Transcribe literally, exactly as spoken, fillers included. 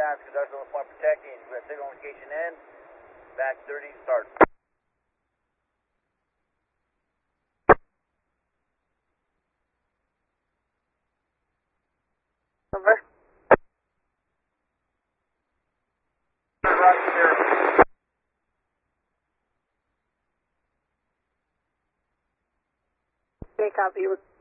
times, conduct on point protecting. We have signal indication in. Back thirty, start. Over. Roger, zero. Okay, copy.